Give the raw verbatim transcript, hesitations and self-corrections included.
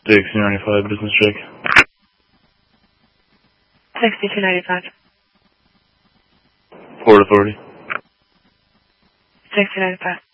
sixty ninety-five business check. sixty-two ninety-five. Port Authority. sixty ninety-five.